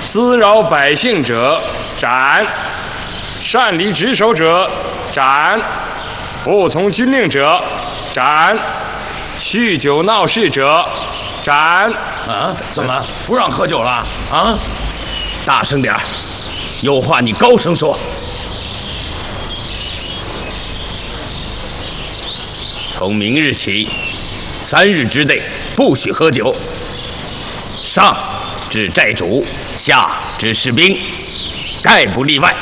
滋扰百姓者斩；擅离职守者斩；不从军令者斩；酗酒闹事者斩。 啊？怎么不让喝酒了？啊？大声点儿，有话你高声说。从明日起，3日之内不许喝酒。上至寨主，下至士兵，概不例外。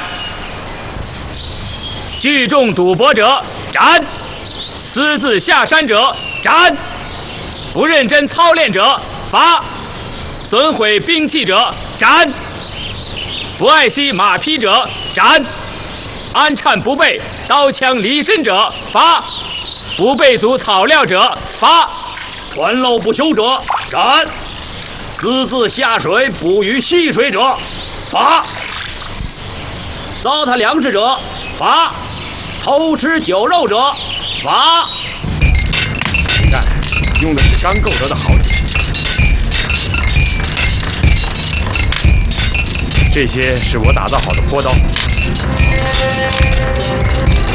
聚众赌博者斩，私自下山者斩，不认真操练者罚，损毁兵器者斩，不爱惜马匹者斩，安骋不备刀枪离身者罚，不备足草料者罚，传漏不休者斩，私自下水捕鱼戏水者罚，糟蹋粮食者罚，偷吃酒肉者罚。 你看，用的是刚购得的好酒，这些是我打造好的坡刀。